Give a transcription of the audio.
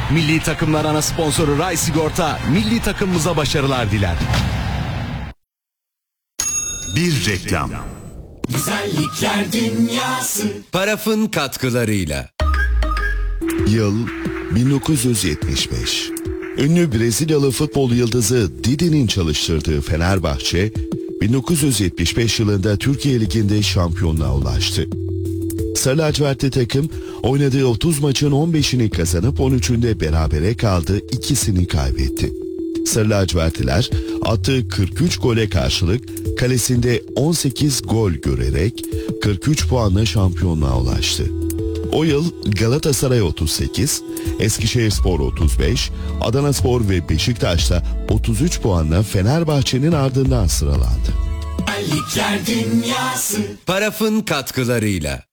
Milli takımlar ana sponsoru Ray Sigorta, milli takımımıza başarılar diler. Bir reklam. Güzellikler dünyası. Paraf'ın katkılarıyla. Yıl 1975. Ünlü Brezilyalı futbol yıldızı Didi'nin çalıştırdığı Fenerbahçe, 1975 yılında Türkiye Ligi'nde şampiyonluğa ulaştı. Sarı lacivertli takım oynadığı 30 maçın 15'ini kazanıp 13'ünde berabere kaldı, ikisini kaybetti. Sarı lacivertliler attığı 43 gole karşılık kalesinde 18 gol görerek 43 puanla şampiyonluğa ulaştı. O yıl Galatasaray 38, Eskişehirspor 35, Adanaspor ve Beşiktaş'ta 33 puanla Fenerbahçe'nin ardından sıralandı. Güzellikler dünyası. Paraf'ın katkılarıyla.